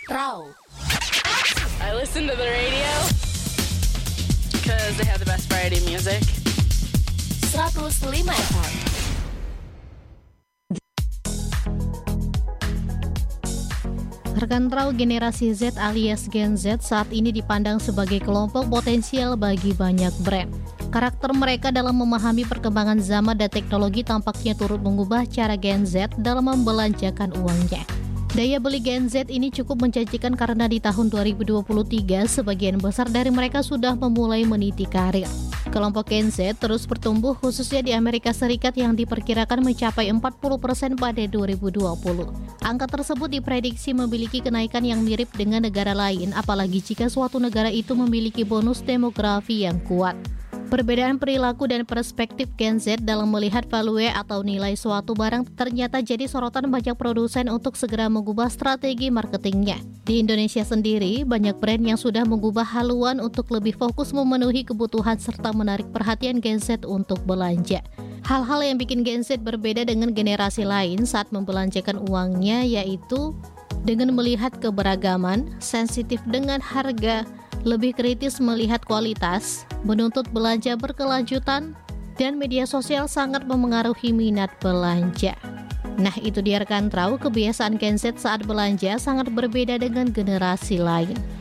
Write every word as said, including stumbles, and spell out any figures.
Raw. I listen to the radio because they have the best variety of music. seratus lima F M. Rekan Raw, generasi Z alias Gen Z saat ini dipandang sebagai kelompok potensial bagi banyak brand. Karakter mereka dalam memahami perkembangan zaman dan teknologi tampaknya turut mengubah cara Gen Z dalam membelanjakan uangnya. Daya beli Gen Z ini cukup menjanjikan karena di tahun dua ribu dua puluh tiga sebagian besar dari mereka sudah memulai meniti karir. Kelompok Gen Z terus bertumbuh khususnya di Amerika Serikat yang diperkirakan mencapai empat puluh persen pada dua ribu dua puluh. Angka tersebut diprediksi memiliki kenaikan yang mirip dengan negara lain, apalagi jika suatu negara itu memiliki bonus demografi yang kuat. Perbedaan perilaku dan perspektif Gen Z dalam melihat value atau nilai suatu barang ternyata jadi sorotan banyak produsen untuk segera mengubah strategi marketingnya. Di Indonesia sendiri, banyak brand yang sudah mengubah haluan untuk lebih fokus memenuhi kebutuhan serta menarik perhatian Gen Z untuk belanja. Hal-hal yang bikin Gen Z berbeda dengan generasi lain saat membelanjakan uangnya yaitu dengan melihat keberagaman, sensitif dengan harga, lebih kritis melihat kualitas, menuntut belanja berkelanjutan, dan media sosial sangat memengaruhi minat belanja. Nah, itu dia rekan Raw, kebiasaan Gen Z saat belanja sangat berbeda dengan generasi lain.